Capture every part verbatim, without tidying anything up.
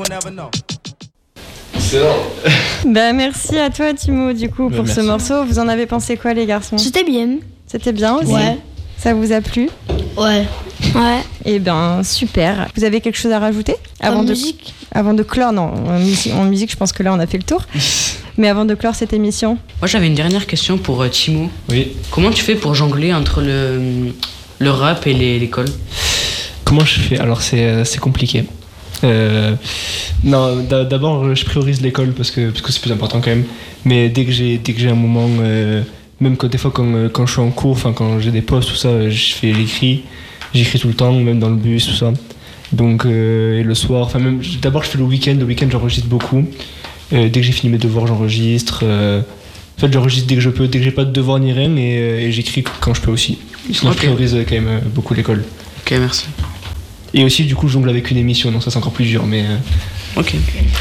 Bah merci à toi Timo du coup pour bah, ce morceau. Vous en avez pensé quoi les garçons? C'était bien. C'était bien aussi. Ouais. Ça vous a plu? Ouais. Ouais. Eh ben super. Vous avez quelque chose à rajouter avant En de musique? avant de clore? Non, en musique, en musique, je pense que là on a fait le tour. Mais avant de clore cette émission. Moi j'avais une dernière question pour euh, Timo. Oui. Comment tu fais pour jongler entre le, le rap et les, l'école? Comment je fais? Alors c'est, euh, c'est compliqué. Euh, non, d'a- d'abord je priorise l'école parce que, parce que c'est plus important quand même. Mais dès que j'ai, dès que j'ai un moment, euh, même quand, des fois quand, euh, quand je suis en cours, enfin quand j'ai des postes, tout ça, euh, je fais l'écrit. J'écris tout le temps, même dans le bus, tout ça. Donc, euh, et le soir, enfin même, d'abord je fais le week-end. Le week-end j'enregistre beaucoup. Euh, dès que j'ai fini mes devoirs, j'enregistre. Euh, en fait, j'enregistre dès que je peux, dès que j'ai pas de devoirs ni rien, et, euh, et j'écris quand je peux aussi. Sinon, Ok. je priorise quand même euh, beaucoup l'école. Ok, merci. Et aussi, du coup, je jongle avec une émission, donc ça c'est encore plus dur, mais. Euh, Ok.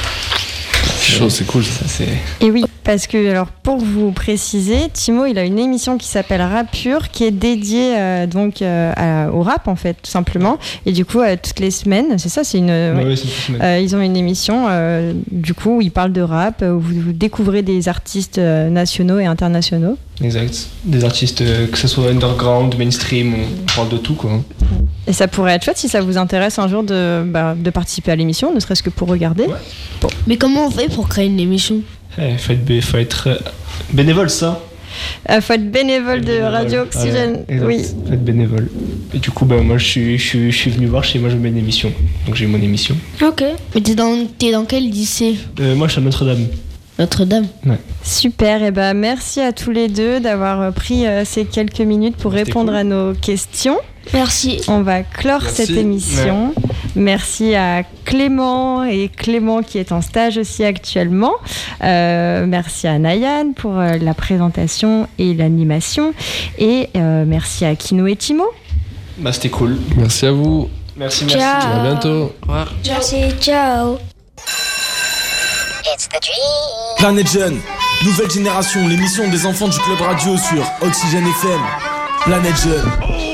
Chaud, c'est cool. Ça, c'est... Et oui, parce que alors pour vous préciser, Timo il a une émission qui s'appelle Rap Pur qui est dédiée euh, donc euh, à- au rap en fait tout simplement. Et du coup euh, toutes les semaines, c'est ça, c'est une. Ouais, ouais. ouais, c'est une semaine. Euh, ils ont une émission euh, du coup où ils parlent de rap, où vous, vous découvrez des artistes euh, nationaux et internationaux. Exact. Des artistes, euh, que ce soit underground, mainstream, on parle de tout quoi. Et ça pourrait être chouette si ça vous intéresse un jour de, bah, de participer à l'émission, ne serait-ce que pour regarder. Ouais. Mais comment on fait pour créer une émission? Il faut être, bé- faut être euh, bénévole, ça. Euh, faut être bénévole de Bénévole. Radio Oxygène. Ouais, exact. Oui. Faut être bénévole. Et du coup, bah, moi je suis, je, suis, je suis venu voir chez moi, je mets une émission. Donc j'ai eu mon émission. Ok. Mais t'es dans, t'es dans quel lycée? Euh, moi je suis à Notre-Dame. Notre-Dame. Super, et ben merci à tous les deux d'avoir euh, pris euh, ces quelques minutes pour C'était répondre cool. à nos questions. Merci. On va clore Merci. cette émission. Merci à Clément et Clément qui est en stage aussi actuellement. Euh, merci à Nayan pour euh, la présentation et l'animation. Et euh, merci à Kino et Timo. Bah c'était cool. Merci à vous. Merci, merci. Ciao. À bientôt. Au revoir. Merci, ciao. Planète Jeune, nouvelle génération, l'émission des enfants du club radio sur Oxygène F M. Planète Jeune.